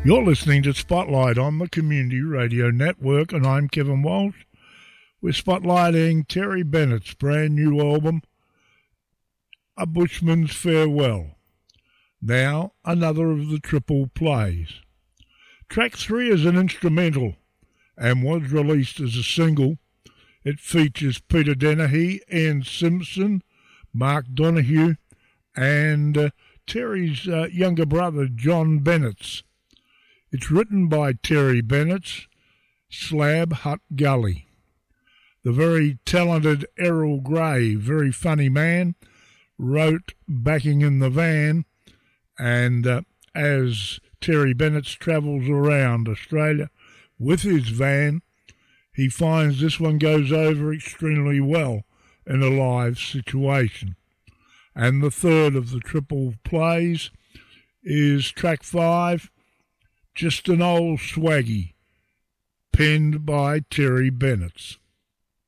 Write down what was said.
You're listening to Spotlight on the Community Radio Network, and I'm Kevin Walsh. We're spotlighting Terry Bennett's brand new album, A Bushman's Farewell. Now, another of the triple plays. Track 3 is an instrumental and was released as a single. It features Peter Dennehy, Ian Simpson, Mark Donoghue, and Terry's younger brother, John Bennett. It's written by Terry Bennett's Slab Hut Gully. The very talented Errol Gray, very funny man, wrote Backing in the Van, and as Terry Bennett travels around Australia with his van, he finds this one goes over extremely well in a live situation. And the third of the triple plays is track 5, Just an Old Swaggy, penned by Terry Bennett.